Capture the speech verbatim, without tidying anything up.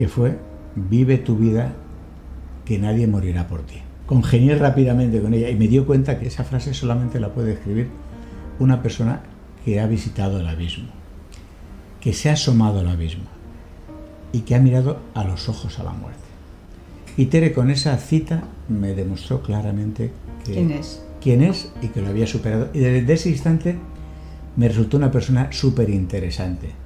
que fue: vive tu vida, que nadie morirá por ti. Congenié rápidamente con ella y me dio cuenta que esa frase solamente la puede escribir una persona que ha visitado el abismo, que se ha asomado al abismo y que ha mirado a los ojos a la muerte. Y Tere, con esa cita, me demostró claramente que, quién es, quién es y que lo había superado. Y desde ese instante me resultó una persona súper interesante.